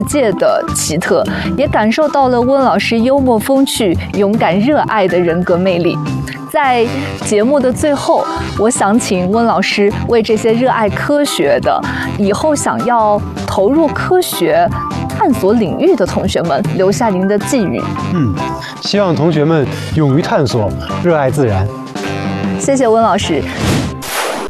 界的奇特，也感受到了温老师幽默风趣、勇敢热爱的人格魅力。在节目的最后，我想请温老师为这些热爱科学的、以后想要投入科学探索领域的同学们留下您的寄语。 希望同学们勇于探索，热爱自然。 谢谢温老师。